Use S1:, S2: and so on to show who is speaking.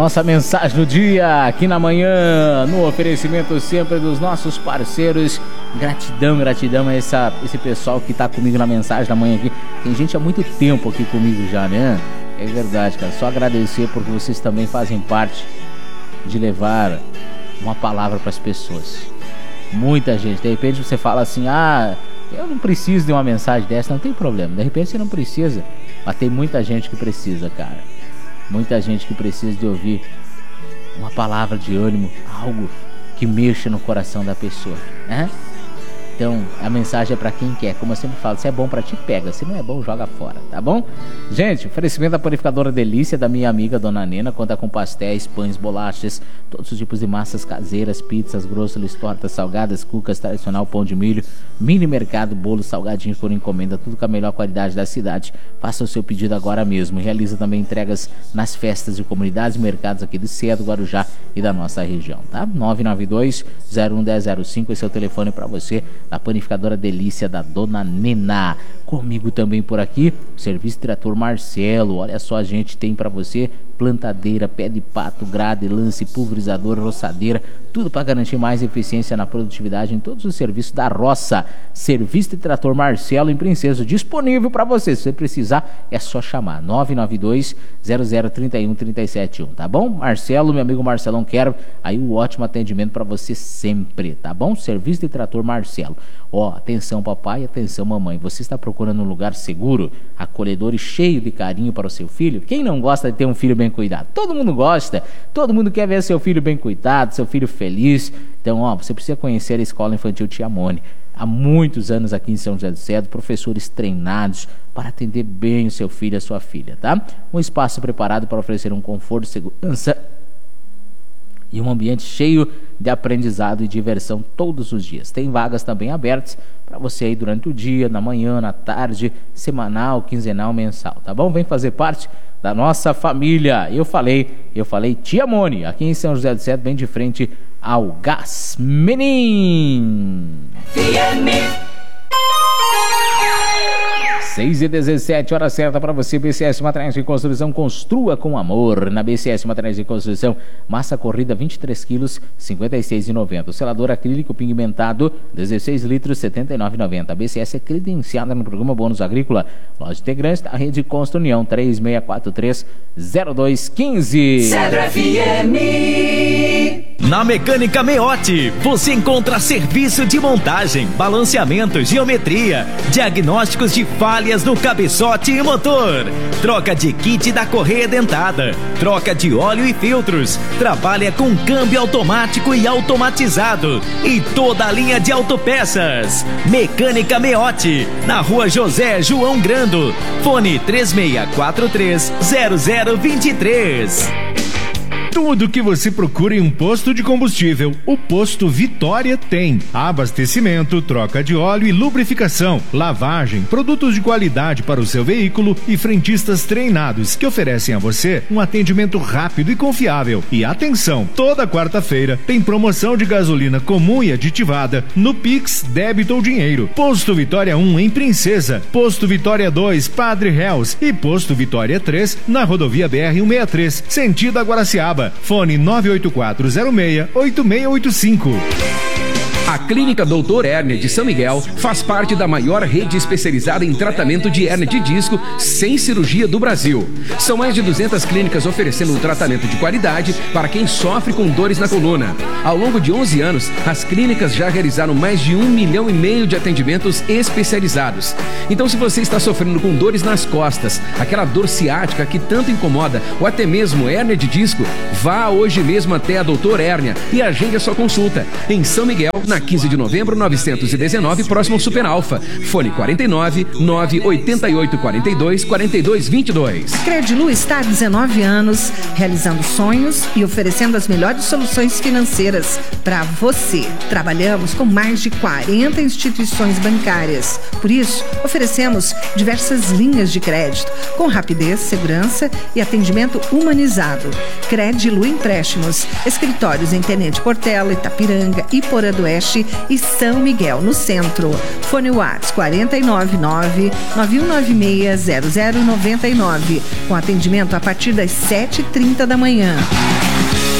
S1: nossa mensagem do dia aqui na manhã, no oferecimento sempre dos nossos parceiros. Gratidão a esse pessoal que tá comigo na mensagem da manhã aqui. Tem gente há muito tempo aqui comigo já, né? É verdade, cara. Só agradecer porque vocês também fazem parte de levar uma palavra para as pessoas. Muita gente. De repente você fala assim, eu não preciso de uma mensagem dessa. Não tem problema. De repente você não precisa. Mas tem muita gente que precisa, cara. Muita gente que precisa de ouvir uma palavra de ânimo, algo que mexa no coração da pessoa, né? Então, a mensagem é pra quem quer. Como eu sempre falo, se é bom pra ti, pega. Se não é bom, joga fora, tá bom? Gente, oferecimento da Panificadora Delícia, da minha amiga Dona Nena. Conta com pastéis, pães, bolachas, todos os tipos de massas caseiras, pizzas, grosselas, tortas, salgadas, cucas, tradicional, pão de milho, mini mercado, bolos, salgadinhos por encomenda, tudo com a melhor qualidade da cidade. Faça o seu pedido agora mesmo. Realiza também entregas nas festas de comunidades e mercados aqui de Cedo, Guarujá e da nossa região, tá? 992-011005, esse é o telefone pra você. A Panificadora Delícia da Dona Nena. Comigo também por aqui, Serviço Trator Marcelo. Olha só, a gente tem para você plantadeira, pé de pato, grade, lance, pulverizador, roçadeira, tudo para garantir mais eficiência na produtividade em todos os serviços da roça. Serviço de Trator Marcelo em Princesa, disponível para você. Se você precisar, é só chamar 992-0031-371, tá bom? Marcelo, meu amigo Marcelão, quero aí um ótimo atendimento para você sempre, tá bom? Serviço de Trator Marcelo. Ó, atenção papai, atenção mamãe, você está procurando um lugar seguro, acolhedor e cheio de carinho para o seu filho? Quem não gosta de ter um filho bem cuidado? Todo mundo gosta, todo mundo quer ver seu filho bem cuidado, seu filho feliz. Então, ó, você precisa conhecer a Escola Infantil Tiamone. Há muitos anos aqui em São José do Cedo, professores treinados para atender bem o seu filho e a sua filha, tá? Um espaço preparado para oferecer um conforto, segurança e um ambiente cheio de aprendizado e diversão todos os dias. Tem vagas também abertas para você aí durante o dia, na manhã, na tarde, semanal, quinzenal, mensal, tá bom? Vem fazer parte da nossa família. Eu falei Tiamone, aqui em São José do Cedo, bem de frente ao Gás Menin. 6h17, hora certa para você. BCS Materiais de Construção, construa com amor. Na BCS Materiais de Construção, massa corrida 23 quilos, 56,90. Selador acrílico pigmentado 16 litros, 79,90. A BCS é credenciada no programa Bônus Agrícola. Loja integrante da Rede Consta União, 3643-0215.
S2: Cedro FM.
S3: Na Mecânica Meotti, você encontra serviço de montagem, balanceamento, geometria, diagnósticos de falhas no cabeçote e motor, troca de kit da correia dentada, troca de óleo e filtros, trabalha com câmbio automático e automatizado e toda a linha de autopeças. Mecânica Meotti, na Rua José João Grando, fone 3643-0023.
S4: Tudo que você procura em um posto de combustível, o Posto Vitória tem. Abastecimento, troca de óleo e lubrificação, lavagem, produtos de qualidade para o seu veículo e frentistas treinados que oferecem a você um atendimento rápido e confiável. E atenção, toda quarta-feira tem promoção de gasolina comum e aditivada no Pix, débito ou dinheiro. Posto Vitória 1 em Princesa, Posto Vitória 2, Padre Réus e Posto Vitória 3 na rodovia BR-163, sentido a Guaraciaba. Fone 98406-8685.
S5: A Clínica Doutor Hérnia de São Miguel faz parte da maior rede especializada em tratamento de hérnia de disco sem cirurgia do Brasil. São mais de 200 clínicas oferecendo um tratamento de qualidade para quem sofre com dores na coluna. Ao longo de 11 anos, as clínicas já realizaram mais de 1,5 milhão de atendimentos especializados. Então, se você está sofrendo com dores nas costas, aquela dor ciática que tanto incomoda, ou até mesmo hérnia de disco, vá hoje mesmo até a Doutor Hérnia e agende a sua consulta. Em São Miguel, na 15 de novembro, 919, próximo ao Super Alfa. Fone 49-988-42-4222.
S6: Credilu está há 19 anos realizando sonhos e oferecendo as melhores soluções financeiras para você. Trabalhamos com mais de 40 instituições bancárias. Por isso, oferecemos diversas linhas de crédito com rapidez, segurança e atendimento humanizado. Credilu Empréstimos, escritórios em Tenente Portela, Itapiranga, Iporã do Oeste e São Miguel, no centro. Fone Whats 499-9196-0099, com atendimento a partir das 7h30 da manhã.